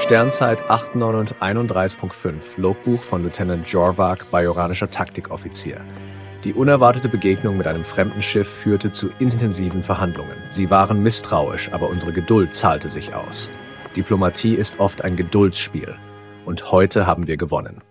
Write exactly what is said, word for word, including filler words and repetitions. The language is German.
Sternzeit acht neun einunddreißig Punkt fünf, Logbuch von Lieutenant Jorvak, bajoranischer Taktikoffizier. Die unerwartete Begegnung mit einem fremden Schiff führte zu intensiven Verhandlungen. Sie waren misstrauisch, aber unsere Geduld zahlte sich aus. Diplomatie ist oft ein Geduldsspiel. Und heute haben wir gewonnen.